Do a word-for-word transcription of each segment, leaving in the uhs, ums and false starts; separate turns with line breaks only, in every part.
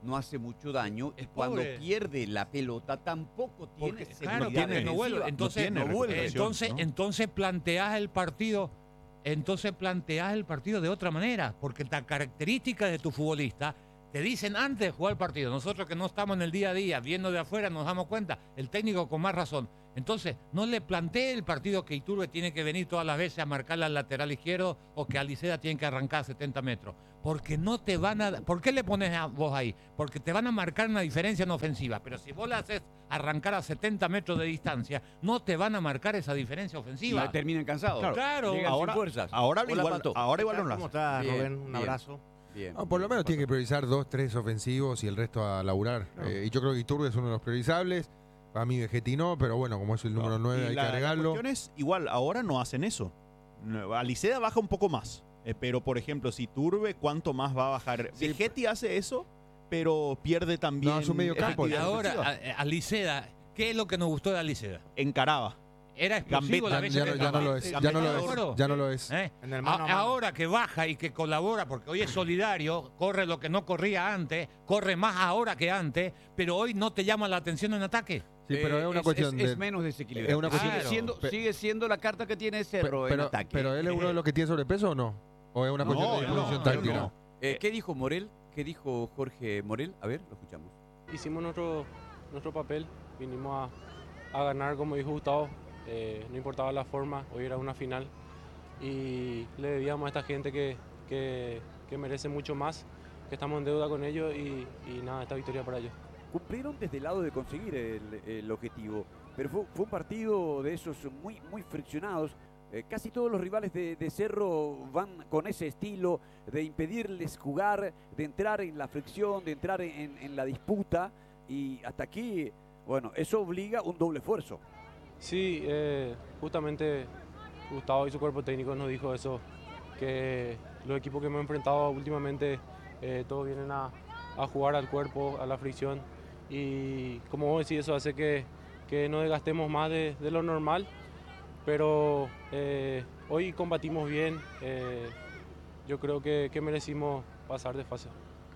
no hace mucho daño y
Es
cuando
pobre.
pierde la pelota tampoco tiene
Porque,
seguridad
claro, porque no vuelve.
defensiva.
Entonces,
no tiene
vuelve.
recuperación,
entonces,
¿no?
entonces planteás el partido, entonces planteás el partido de otra manera, porque la característica de tu futbolista te dicen antes de jugar el partido. Nosotros que no estamos en el día a día, viendo de afuera, nos damos cuenta, el técnico con más razón. Entonces, no le plantee el partido que Iturbe tiene que venir todas las veces a marcar al lateral izquierdo o que Aliceda tiene que arrancar a setenta metros. Porque no te van a... ¿Por qué le pones a vos ahí? Porque te van a marcar una diferencia en ofensiva. Pero si vos le haces arrancar a setenta metros de distancia, no te van a marcar esa diferencia
Y
ofensiva.
terminan cansados.
Claro.
Claro.
Llegan
Ahora,
sin fuerzas.
ahora
Hola,
igual,
Pato.
ahora igual no lo
¿Cómo
hace.
estás,
Bien,
Rubén? Un
bien.
abrazo.
Bien.
Ah, por lo menos tiene que priorizar dos, tres ofensivos y el resto a laburar.
Claro.
Eh, y yo creo que Iturbe es uno de los priorizables. A mí Vegetti no, pero bueno, como es el número
No,
nueve
y
hay
la,
que
la
agregarlo.
cuestión es, igual, ahora no hacen eso. No, Aliceda baja un poco más. Eh, pero, por ejemplo, si Turbe, ¿cuánto más va a bajar?
Sí.
Vegetti hace eso, pero pierde también.
No, es un medio campo.
efectividad
Ahora,
defensiva.
a- Aliceda, ¿qué es lo que nos gustó de Aliceda?
Encaraba.
Era explosivo
Gambetta,
la vez
Ya,
que
no, ya no lo es, ya no lo
Gambetta.
es, ya no lo es.
¿Eh?
En el
A-
mano a mano.
ahora que baja y que colabora, porque hoy es solidario, corre lo que no corría antes, corre más ahora que antes, pero hoy no te llama la atención en ataque.
Sí, pero
Eh,
es una cuestión
es,
de...
es menos desequilibrado.
es una
cuestión-
sigue,
Claro.
siendo,
Pe-
sigue siendo la carta que tiene
Pe-
Cerro en
pero,
ataque.
pero él es uno de los que tiene sobrepeso o no? ¿O es una
No,
cuestión de
no,
disposición
no,
táctica?
no.
Eh, ¿Qué dijo Morel? ¿Qué dijo Jorge Morel? A ver, lo escuchamos.
Hicimos nuestro, nuestro papel, vinimos a, a ganar, como dijo Gustavo, eh, no importaba la forma, hoy era una final y le debíamos a esta gente que, que, que merece mucho más, que estamos en deuda con ellos y, y nada, esta victoria para ellos.
Cumplieron desde el lado de conseguir el, el objetivo, pero fue, fue un partido de esos muy, muy friccionados. Eh, casi todos los rivales de, de Cerro van con ese estilo de impedirles jugar, de entrar en la fricción, de entrar en, en la disputa, y hasta aquí, bueno, eso obliga un doble esfuerzo.
Sí, eh, justamente Gustavo y su cuerpo técnico nos dijo eso, que los equipos que hemos enfrentado últimamente eh, todos vienen a, a jugar al cuerpo, a la fricción y como vos decís, eso hace que, que nos desgastemos más de, de lo normal, pero eh, hoy combatimos bien, eh, yo creo que, que merecimos pasar de fase.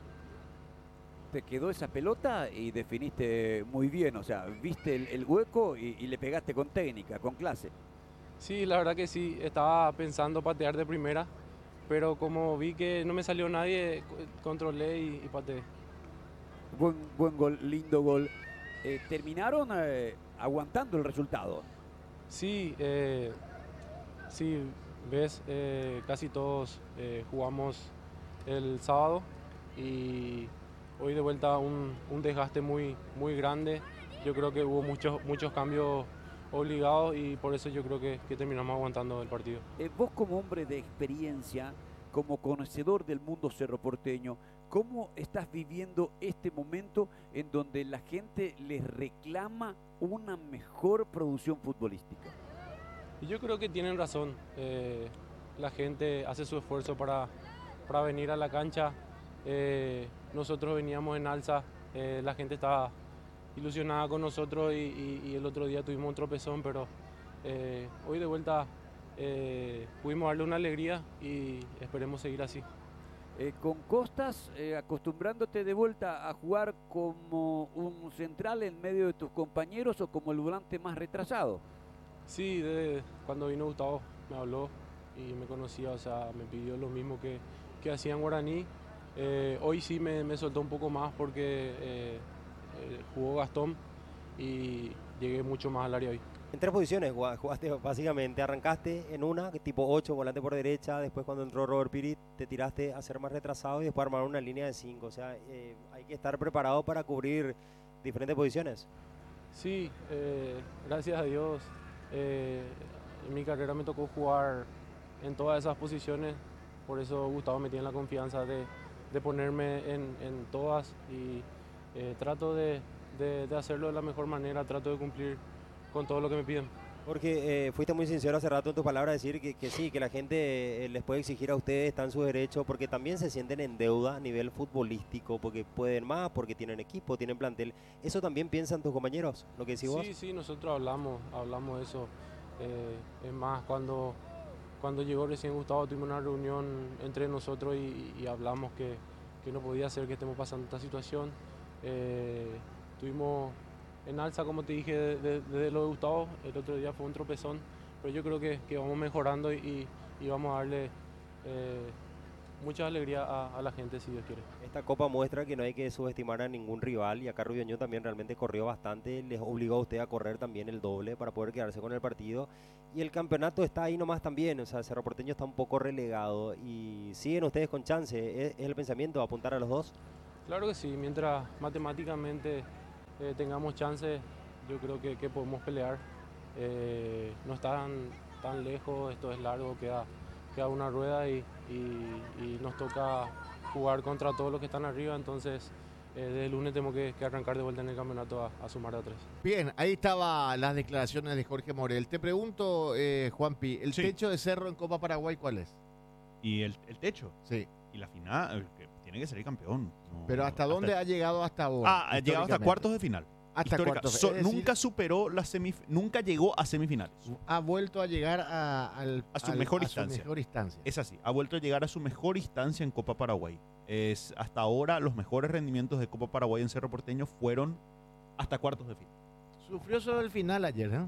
Te quedó esa pelota y definiste muy bien, o sea, viste el, el hueco y, y le pegaste con técnica, con clase.
Sí, la verdad que sí, estaba pensando patear de primera, pero como vi que no me salió nadie, co- controlé y, y pateé.
Buen, buen gol, lindo gol. Eh, terminaron eh, aguantando el resultado.
Sí, eh, sí, ves, eh, casi todos eh, jugamos el sábado y hoy de vuelta un, un desgaste muy, muy grande. Yo creo que hubo muchos, muchos cambios obligados y por eso yo creo que, que terminamos aguantando el partido.
Eh, vos como hombre de experiencia, como conocedor del mundo cerroporteño, ¿cómo estás viviendo este momento en donde la gente les reclama una mejor producción futbolística?
Y yo creo que tienen razón. eh, la gente hace su esfuerzo para, para venir a la cancha. eh, nosotros veníamos en alza, eh, la gente estaba ilusionada con nosotros y, y- y el otro día tuvimos un tropezón, pero eh, hoy de vuelta eh, pudimos darle una alegría y esperemos seguir así.
Eh, con Costas, eh, acostumbrándote de vuelta a jugar como un central en medio de tus compañeros o como el volante más retrasado.
Sí, de- cuando vino Gustavo me habló y me conocía, o sea, me pidió lo mismo que, que hacía en Guaraní. Eh, hoy sí me, me soltó un poco más porque eh, eh, jugó Gastón y llegué mucho más al área hoy.
En tres posiciones jugá- jugaste básicamente, arrancaste en una, que tipo ocho, volante por derecha, después cuando entró Robert Piri te tiraste a ser más retrasado y después armar una línea de cinco, o sea, eh, hay que estar preparado para cubrir diferentes posiciones.
Sí, eh, gracias a Dios, eh, en mi carrera me tocó jugar en todas esas posiciones, por eso Gustavo me tiene la confianza de, de ponerme en, en todas y eh, trato de, de- de hacerlo de la mejor manera, trato de cumplir con todo lo que me piden.
Porque eh, fuiste muy sincero hace rato en tus palabras, decir que, que sí, que la gente eh, les puede exigir a ustedes, está en su derecho, porque también se sienten en deuda a nivel futbolístico, porque pueden más, porque tienen equipo, tienen plantel. ¿Eso también piensan tus compañeros, lo que decís vos?
Sí, sí, nosotros hablamos, hablamos de eso. Eh, es más, cuando, cuando llegó recién Gustavo tuvimos una reunión entre nosotros y, y hablamos que, que no podía ser que estemos pasando esta situación. Eh, estuvimos en alza, como te dije, desde de, de, de lo de Gustavo. El otro día fue un tropezón, pero yo creo que, que vamos mejorando y, y vamos a darle eh, mucha alegría a, a la gente, si Dios quiere.
Esta copa muestra que no hay que subestimar a ningún rival, y acá Rubio Ñu también realmente corrió bastante, les obligó a usted a correr también el doble para poder quedarse con el partido, y el campeonato está ahí nomás también. O sea, Cerro Porteño está un poco relegado y siguen ustedes con chance. ¿Es, es el pensamiento apuntar a los dos?
Claro que sí, mientras matemáticamente eh, tengamos chance, yo creo que, que podemos pelear. Eh, no están tan lejos, esto es largo, queda, queda una rueda y, y, y nos toca jugar contra todos los que están arriba, entonces eh, desde el lunes tenemos que, que arrancar de vuelta en el campeonato a, a sumar a tres.
Bien, ahí estaban las declaraciones de Jorge Morel. Te pregunto, eh, Juanpi, ¿el
Sí.
techo de Cerro en Copa Paraguay cuál es?
Y el, el techo.
Sí.
Y la final, eh, que tiene que salir campeón. No,
Pero ¿hasta dónde ha llegado hasta ahora?
Ah, ha llegado hasta
históricamente?
cuartos de final.
Hasta
Histórica.
cuartos.
So-
es decir,
nunca superó la semif nunca llegó a semifinales.
ha vuelto a llegar a, al-
A su
al-
mejor
a
instancia.
mejor instancia.
Es así, ha vuelto a llegar a su mejor instancia en Copa Paraguay. Es hasta ahora los mejores rendimientos de Copa Paraguay en Cerro Porteño fueron hasta cuartos de final.
Sufrió solo el final ayer, ¿eh?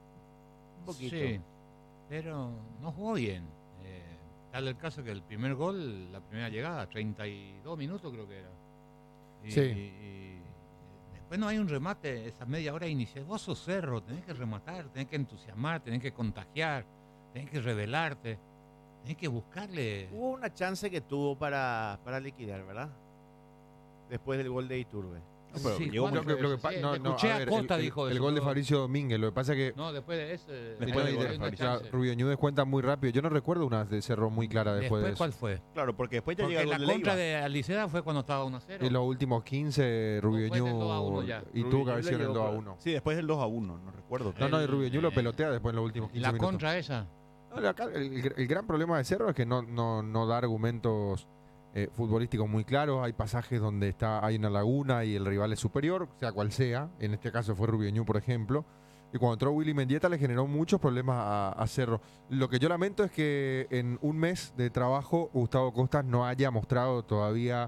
Un poquito.
Sí, pero no jugó bien. Eh, tal el caso que el primer gol, la primera llegada, treinta y dos minutos creo que era. Y,
Sí.
y- y después no hay un remate, esa media hora inicial. Vos sos Cerro, tenés que rematar, tenés que entusiasmar, tenés que contagiar, tenés que revelarte, tenés que buscarle.
Hubo una chance que tuvo para, para liquidar, ¿verdad? Después del gol de Iturbe.
No, pero
Sí,
llegó
¿cuándo
muy
Lo que- lo que
fue
pa-
eso? Sí,
no,
le
no,
escuché
a
a
ver,
Costa,
el,
dijo
el
eso,
gol de
pero-
Fabricio Domínguez, lo que pasa que
No, después de ese.
Después
no,
del
y
gol
de-
de
una
Fabricio.
ya,
chance.
Rubio Ñu descuenta muy rápido. Yo no recuerdo una de Cerro muy clara después,
Después,
de eso.
¿cuál fue?
Claro, porque después ya
Porque
llega el
la
gol de
contra
Leiva.
de Aliceda fue cuando estaba uno a cero.
En los últimos quince, Rubio
fue en el dos a
Ñu
uno ya.
y
Rubio
tuvo que
Ñu
haber
le
sido en el
llegó
dos a
por-
uno.
Sí, después del dos a uno, no recuerdo.
No, no, y Rubio Ñu lo
Eh,
pelotea después en los últimos quince
La
minutos.
contra esa.
No, la- el, el gran problema de Cerro es que no, no, no da argumentos eh, futbolísticos muy claros. Hay pasajes donde está hay una laguna y el rival es superior, sea cual sea. En este caso fue Rubio Ñu, por ejemplo. Y cuando entró Willy Mendieta le generó muchos problemas a, a Cerro. Lo que yo lamento es que en un mes de trabajo Gustavo Costas no haya mostrado todavía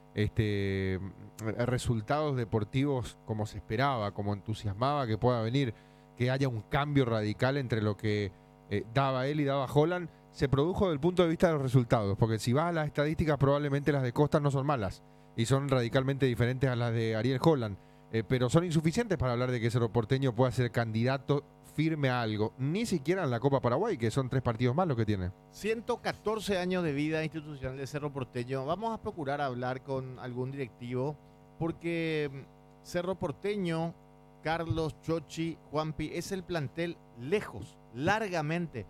este, resultados deportivos como se esperaba, como entusiasmaba que pueda venir, que haya un cambio radical entre lo que eh, daba él y daba Holland. Se produjo desde el punto de vista de los resultados, porque si vas a las estadísticas probablemente las de Costas no son malas y son radicalmente diferentes a las de Ariel Holland, eh, pero son insuficientes para hablar de que Cerro Porteño pueda ser candidato firme a algo, ni siquiera en la Copa Paraguay, que son tres partidos más lo que tiene.
ciento catorce años de vida institucional de Cerro Porteño. Vamos a procurar hablar con algún directivo, porque mm, Cerro Porteño, Carlos, Chochi, Juanpi, es el plantel lejos, largamente,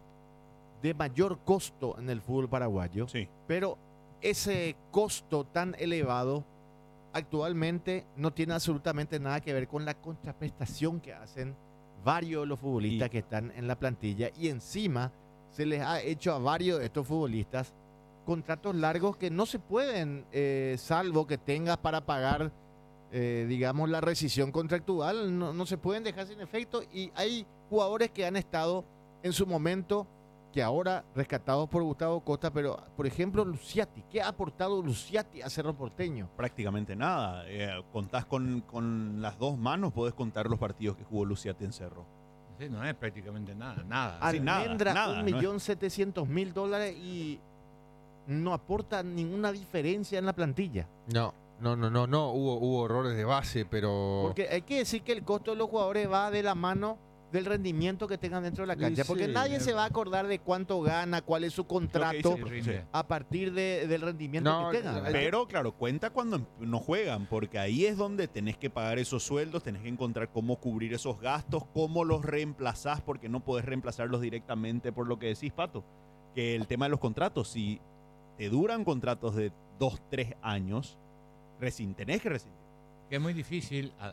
de mayor costo en el fútbol paraguayo.
Sí.
Pero ese costo tan elevado actualmente no tiene absolutamente nada que ver con la contraprestación que hacen varios de los futbolistas
Y-
que están en la plantilla, y encima se les ha hecho a varios de estos futbolistas contratos largos que no se pueden, eh, salvo que tengas para pagar, eh, digamos, la rescisión contractual, no, no se pueden dejar sin efecto, y hay jugadores que han estado en su momento, que ahora rescatados por Gustavo Costa, pero por ejemplo Luciati, ¿qué ha aportado Luciati a Cerro Porteño?
Prácticamente nada. Eh, contás con, con las dos manos, podés contar los partidos que jugó Luciati en Cerro.
Sí, no es prácticamente nada, nada.
Sí, nada,
Almendra,
nada,
un
¿no?
millón setecientos mil dólares y no aporta ninguna diferencia en la plantilla.
No, no, no, no, no, hubo, hubo errores de base, pero...
Porque hay que decir que el costo de los jugadores va de la mano del rendimiento que tengan dentro de la
Sí,
cancha, porque
sí,
nadie
eh.
se va a acordar de cuánto gana, cuál es su contrato
dice-
rinde.
a partir de- del rendimiento
No,
que tengan.
eh,
¿verdad?
Pero claro, cuenta cuando em- no juegan, porque ahí es donde tenés que pagar esos sueldos, tenés que encontrar cómo cubrir esos gastos, cómo los reemplazás, porque no podés reemplazarlos directamente por lo que decís, Pato. Que el tema de los contratos, si te duran contratos de dos, tres años, recién tenés que rescindir.
Que es muy difícil. a-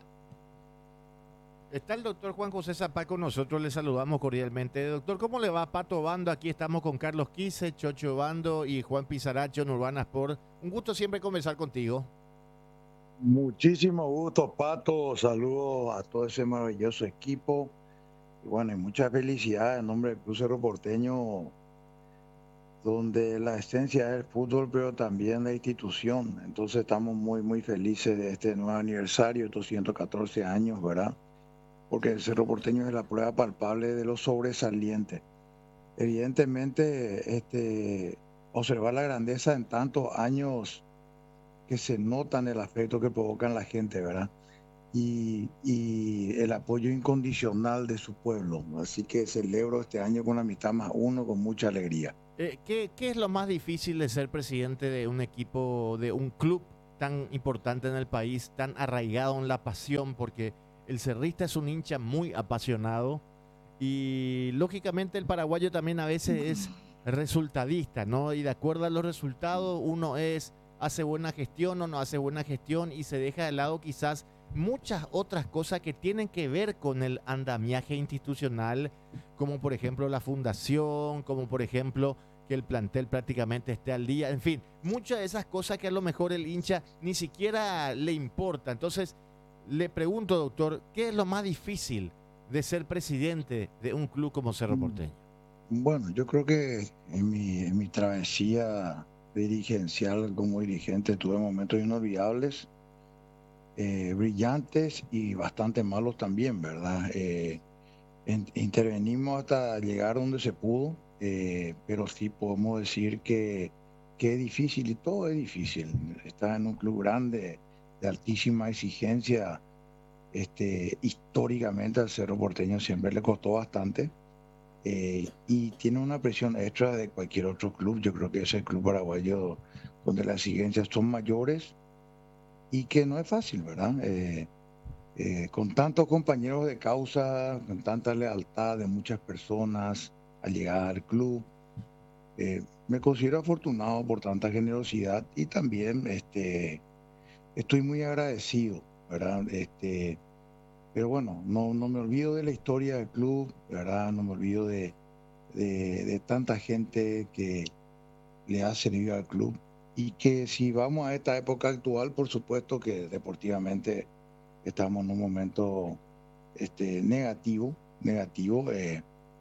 Está el doctor Juan José Zapá con nosotros, le saludamos cordialmente. Doctor, ¿cómo le va? Pato Bando, aquí estamos con Carlos Quise, Chocho Bando y Juan Pizaracho en Urbana Sport. Un gusto siempre conversar contigo.
Muchísimo gusto, Pato. Saludos a todo ese maravilloso equipo. Y bueno, y muchas felicidades en nombre del Club Cerro Porteño. donde la esencia es el fútbol, pero también la institución. Entonces estamos muy, muy felices de este nuevo aniversario, estos ciento catorce años, ¿verdad? Porque el Cerro Porteño es la prueba palpable de lo sobresaliente. Evidentemente, este, observar la grandeza en tantos años que se notan el afecto que provocan la gente, ¿verdad? Y, y el apoyo incondicional de su pueblo. Así que celebro este año con Amistad Más Uno con mucha alegría.
Eh, ¿qué, ¿Qué es lo más difícil de ser presidente de un equipo, de un club tan importante en el país, tan arraigado en la pasión? Porque el cerrista es un hincha muy apasionado y lógicamente el paraguayo también a veces es resultadista, ¿no? Y de acuerdo a los resultados uno es, hace buena gestión o no hace buena gestión y se deja de lado quizás muchas otras cosas que tienen que ver con el andamiaje institucional, como por ejemplo la fundación, como por ejemplo que el plantel prácticamente esté al día, en fin, muchas de esas cosas que a lo mejor el hincha ni siquiera le importa. Entonces, le pregunto, doctor, ¿qué es lo más difícil de ser presidente de un club como Cerro Porteño?
Bueno, yo creo que en mi, en mi travesía dirigencial como dirigente tuve momentos inolvidables, eh, brillantes y bastante malos también, ¿verdad? Eh, en- intervenimos hasta llegar donde se pudo, eh, pero sí podemos decir que, que es difícil y todo es difícil. Estás en un club grande, de altísima exigencia. Este, históricamente al Cerro Porteño siempre le costó bastante, eh, y tiene una presión extra de cualquier otro club. Yo creo que es el club paraguayo donde las exigencias son mayores y que no es fácil, ¿verdad? Eh, eh, con tantos compañeros de causa, con tanta lealtad de muchas personas al llegar al club, eh, me considero afortunado por tanta generosidad y también este, estoy muy agradecido, ¿verdad? Este, pero bueno, no, no me olvido de la historia del club, ¿verdad? No me olvido de, de, de tanta gente que le ha servido al club y que si vamos a esta época actual, por supuesto que deportivamente estamos en un momento este, negativo, negativo, eh,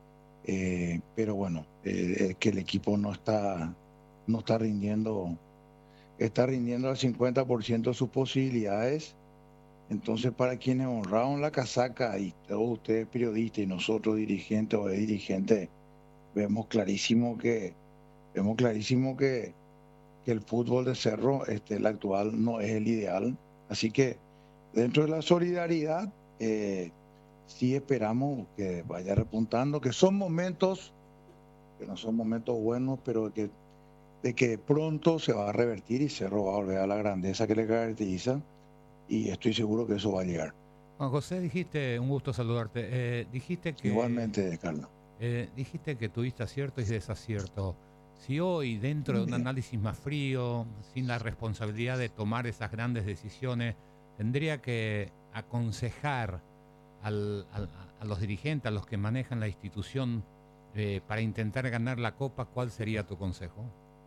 eh, pero bueno, eh, eh, que el equipo no está, no está rindiendo, está rindiendo al cincuenta por ciento de sus posibilidades. Entonces, para quienes honraron la casaca, y todos ustedes periodistas y nosotros dirigentes o dirigentes, vemos clarísimo que, vemos clarísimo que, que el fútbol de Cerro, este, el actual, no es el ideal. Así que dentro de la solidaridad, eh, sí esperamos que vaya repuntando, que son momentos, que no son momentos buenos, pero que, de que pronto se va a revertir y Cerro va a volver a la grandeza que le caracteriza, y estoy seguro que eso va a llegar.
Juan José, dijiste, un gusto saludarte, eh, dijiste que...
Igualmente, Carlos.
Eh, dijiste que tuviste acierto y desacierto. Si hoy, dentro de un
Bien.
análisis más frío, sin la responsabilidad de tomar esas grandes decisiones, tendría que aconsejar al- al- a los dirigentes, a los que manejan la institución, eh, para intentar ganar la Copa, ¿cuál sería tu consejo?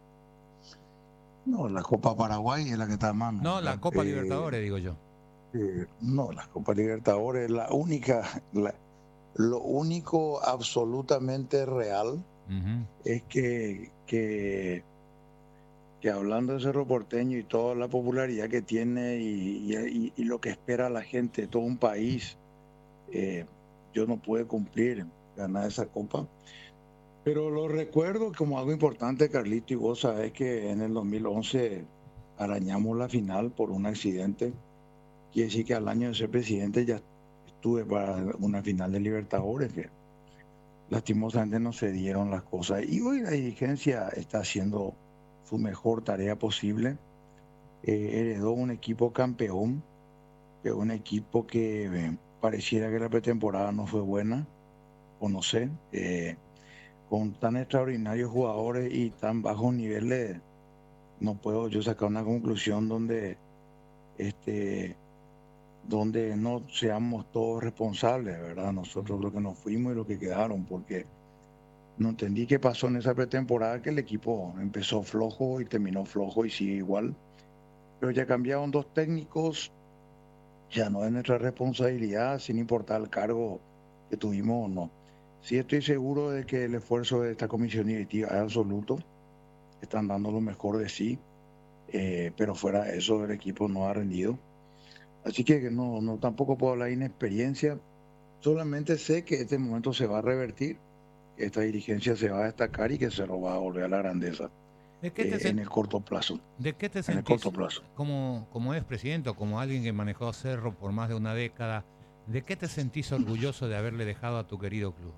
No, la Copa Paraguay es la que está a mano.
No, la
¿verdad?
Copa
Eh,
Libertadores, digo yo.
eh, no, la Copa Libertadores es la única, la- lo único absolutamente real
Ujú.
es que, que, que hablando de Cerro Porteño y toda la popularidad que tiene y, y- y lo que espera la gente de todo un país, eh, yo no pude cumplir ganar esa Copa. Pero lo recuerdo como algo importante, Carlito, y vos sabés que en el dos mil once arañamos la final por un accidente. Quiere decir que al año de ser presidente ya estuve para una final de Libertadores, que lastimosamente no se dieron las cosas. Y hoy la dirigencia está haciendo su mejor tarea posible. Eh, heredó un equipo campeón, que un equipo que eh, pareciera que la pretemporada no fue buena, o no sé. Eh, con tan extraordinarios jugadores y tan bajos niveles, no puedo yo sacar una conclusión donde, este, donde no seamos todos responsables, ¿verdad? Nosotros lo que nos fuimos y lo que quedaron, porque no entendí qué pasó en esa pretemporada, que el equipo empezó flojo y terminó flojo y sigue igual. Pero ya cambiaron dos técnicos, ya no es nuestra responsabilidad, sin importar el cargo que tuvimos o no. Sí estoy seguro de que el esfuerzo de esta comisión directiva es absoluto. están dando lo mejor de sí, eh, pero fuera de eso el equipo no ha rendido. Así que no, no tampoco puedo hablar de inexperiencia, solamente sé que este momento se va a revertir, que esta dirigencia se va a destacar y que se lo va a volver a la grandeza
¿De qué te,
eh,
sen-
en el corto plazo.
¿De qué te
En el
sentís
corto plazo.
como, como expresidente o como alguien que manejó Cerro por más de una década? ¿De qué te sentís orgulloso de haberle dejado a tu querido club?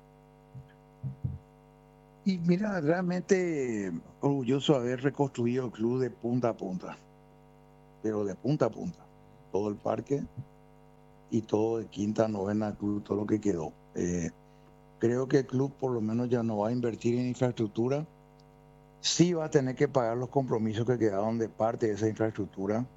Y mira, realmente orgulloso de haber reconstruido el club de punta a punta, pero de punta a punta. Todo el parque y todo de quinta, novena club, todo lo que quedó. Eh, creo que el club por lo menos ya no va a invertir en infraestructura. Sí va a tener que pagar los compromisos que quedaron de parte de esa infraestructura.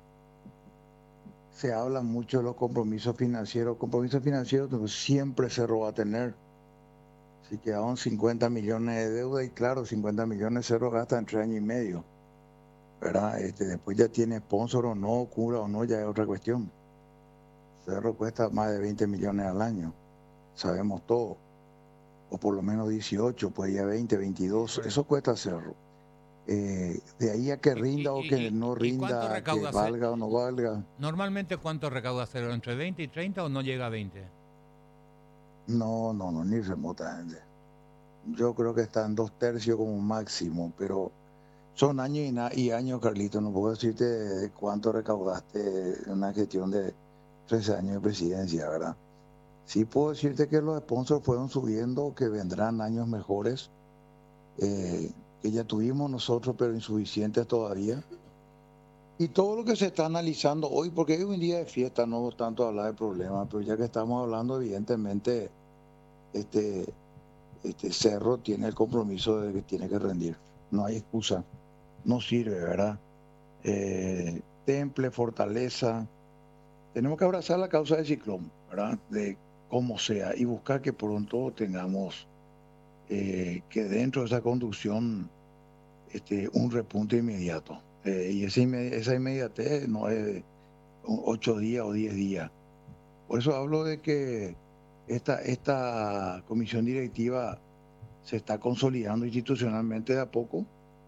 Se habla mucho de los compromisos financieros. Compromisos financieros pues, siempre Cerro va a tener. Si quedaron cincuenta millones de deuda y claro, cincuenta millones Cerro gasta en tres años y medio. ¿Verdad? Este, después ya tiene sponsor o no, cura o no, ya es otra cuestión. Cerro cuesta más de veinte millones al año. Sabemos todo. O por lo menos dieciocho, pues ya veinte, veintidós. Eso cuesta Cerro. Eh, de ahí a que rinda o que no
¿Y cuánto
rinda, que
recauda?
valga o no valga.
Normalmente, ¿cuánto recauda Cerro? ¿Entre veinte y treinta o no llega a veinte?
No, no, no, ni remotamente. Yo creo que está en dos tercios como máximo, pero son años y, na- y años, Carlito. No puedo decirte de cuánto recaudaste en una gestión de trece años de presidencia, ¿verdad? Sí puedo decirte que los sponsors fueron subiendo, que vendrán años mejores, eh, que ya tuvimos nosotros, pero insuficientes todavía. Y todo lo que se está analizando hoy, porque es un día de fiesta, no tanto hablar de problemas, pero ya que estamos hablando, evidentemente, este, este Cerro tiene el compromiso de que tiene que rendir. No hay excusa, no sirve, ¿verdad? Eh, temple, fortaleza. Tenemos que abrazar la causa del Ciclón, ¿verdad? De como sea, y buscar que pronto tengamos eh, que dentro de esa conducción este, un repunte inmediato. Eh, y ese inme- esa inmediatez no es de ocho días o diez días. Por eso hablo de que esta, esta comisión directiva se está consolidando institucionalmente de a poco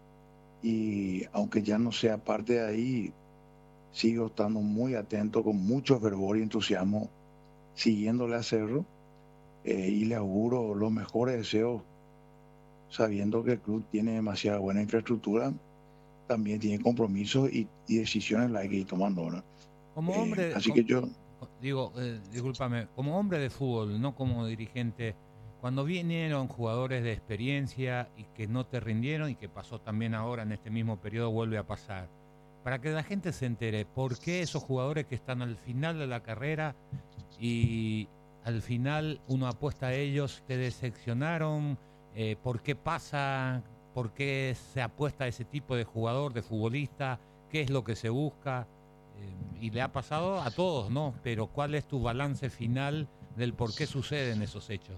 y aunque ya no sea parte de ahí, sigo estando muy atento, con mucho fervor y entusiasmo, siguiéndole a Cerro eh, y le auguro los mejores deseos, sabiendo que el club tiene demasiada buena infraestructura, también tiene compromisos y, y decisiones las hay que ir tomando ahora.
Como
Eh,
hombre,
así
com-
que yo,
digo, eh, discúlpame, como hombre de fútbol, no como dirigente, cuando vinieron jugadores de experiencia y que no te rindieron y que pasó también ahora en este mismo periodo vuelve a pasar, para que la gente se entere, ¿por qué esos jugadores que están al final de la carrera y al final uno apuesta a ellos te decepcionaron? Eh, ¿Por qué pasa? ¿Por qué se apuesta a ese tipo de jugador, de futbolista? ¿Qué es lo que se busca? Eh, y le ha pasado a todos, ¿no? Pero ¿cuál es tu balance final del por qué suceden esos hechos?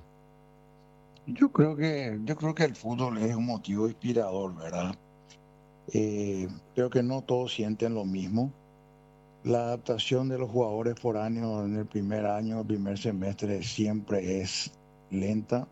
yo creo que yo creo que el fútbol es un motivo inspirador, ¿verdad? Eh, creo que no todos sienten lo mismo. La adaptación de los jugadores foráneos en el primer año, el primer semestre, siempre es lenta.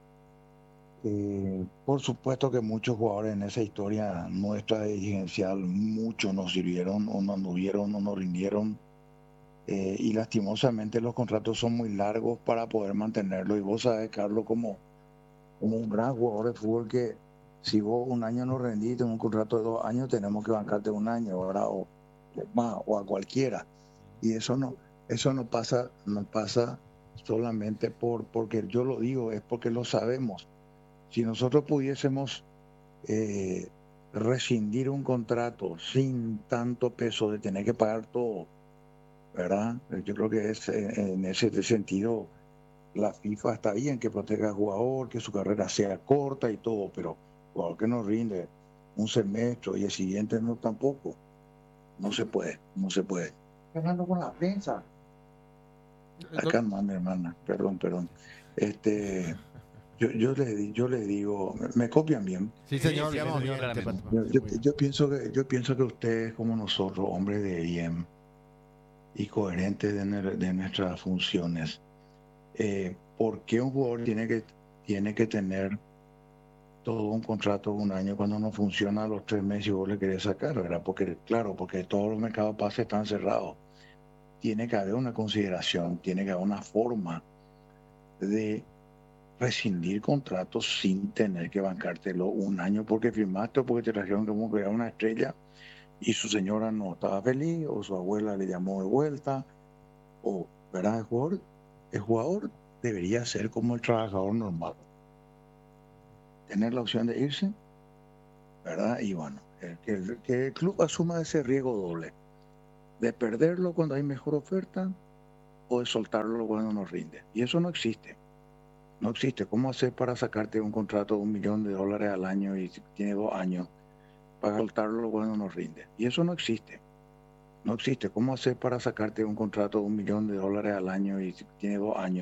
Eh, por supuesto que muchos jugadores en esa historia nuestra dirigencial, muchos nos sirvieron o no anduvieron o no rindieron. Eh, y lastimosamente los contratos son muy largos para poder mantenerlo. Y vos sabés, Carlos, como, como un gran jugador de fútbol que si vos un año no rendiste en un contrato de dos años, tenemos que bancarte un año, ¿verdad? O, o más, o a cualquiera. Y eso no, eso no pasa, no pasa solamente por, porque yo lo digo, es porque lo sabemos. Si nosotros pudiésemos eh, rescindir un contrato sin tanto peso de tener que pagar todo, ¿verdad? Yo creo que es, eh, en ese sentido la FIFA está bien que proteja al jugador, que su carrera sea corta y todo, pero jugador que no rinde un semestre y el siguiente no tampoco. No se puede, no se puede. Fernando con la prensa. Acá no, mi hermana, perdón, perdón. Este, yo, yo le di- yo le digo, ¿me, me copian bien?
Sí, señor.
sí,
bien,
señor,
bien,
claramente.
te-
Yo,
sí,
yo-
muy bien.
yo pienso que yo pienso que ustedes como nosotros, hombres de bien y coherentes de, nue- de nuestras funciones, eh, ¿por qué un jugador tiene que tiene que tener todo un contrato de un año cuando no funciona a los tres meses y vos le querés sacar, ¿verdad? Porque, claro, porque todos los mercados de pases están cerrados. Tiene que haber una consideración, tiene que haber una forma de rescindir contratos sin tener que bancártelo un año porque firmaste o porque te trajeron como que era una estrella y su señora no estaba feliz o su abuela le llamó de vuelta o, ¿verdad? El jugador, el jugador debería ser como el trabajador normal. Tener la opción de irse, ¿verdad? Y bueno, el- que el, que el club asuma ese riesgo doble, de perderlo cuando hay mejor oferta o de soltarlo cuando no rinde. Y eso no existe. No existe. ¿Cómo hacer para sacarte un contrato de un millón de dólares al año y si tiene dos años para soltarlo cuando no rinde? Y eso no existe. No existe. ¿Cómo hacer para sacarte un contrato de un millón de dólares al año y si tiene dos años